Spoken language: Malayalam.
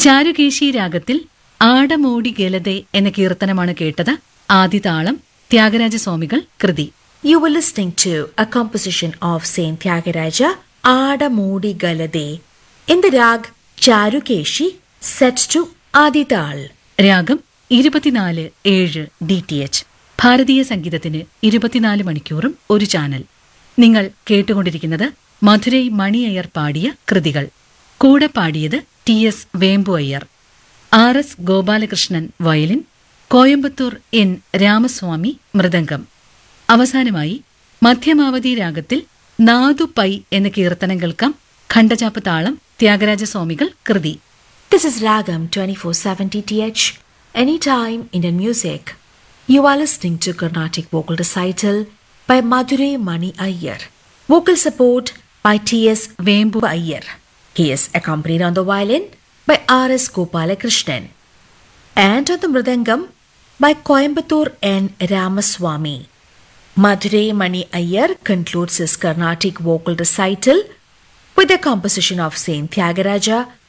ചാരുകേശി രാഗത്തിൽ ആടമോടി ഗലതെ എന്ന കീർത്തനമാണ് കേട്ടത്. ആദിതാളം ത്യാഗരാജസ്വാമികൾ കൃതി. You were listening to a composition of Saint Tyagaraja, Adamodi Galade, in the rag Charukeshi, set to Adital. രാഗം 24/7 DTH. ഭാരതീയ സംഗീതത്തിന് 24 മണിക്കൂറും ഒരു ചാനൽ. നിങ്ങൾ കേട്ടുകൊണ്ടിരിക്കുന്നത് മധുരൈ മണി അയ്യർ പാടിയ കൃതികൾ. കൂടെ പാടിയത് TS Vembu Iyer, RS Gopalakrishnan violin, Coimbatore N Ramaswamy mridangam. അവസാനമായി മധ്യമാവധി രാഗത്തിൽ നാദു പൈ എന്ന കീർത്തനം കേൾക്കാം. ഖണ്ഡചാപ്പ് താളം ത്യാഗരാജസ്വാമികൾ കൃതി. This is Ragam 24/7 DTH, anytime Indian music. You are listening to Carnatic Vocal Recital by Madurai Mani Iyer. Vocal support by TS Vembu Iyer. He is accompanied on the violin by RS Gopalakrishnan and on the mridangam by Coimbatore N Ramaswamy. Madurai Mani Iyer concludes his Carnatic vocal recital with a composition of Saint Tyagaraja,